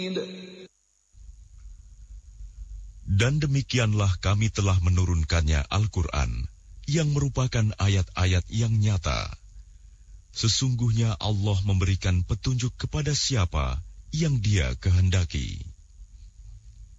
Dan demikianlah kami telah menurunkannya Al-Quran, yang merupakan ayat-ayat yang nyata. Sesungguhnya Allah memberikan petunjuk kepada siapa yang Dia kehendaki.